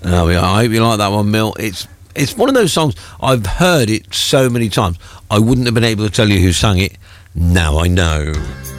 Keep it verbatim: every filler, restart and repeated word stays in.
Oh, yeah, I hope you like that one, Mill. It's it's one of those songs, I've heard it so many times, I wouldn't have been able to tell you who sang it. Now I know.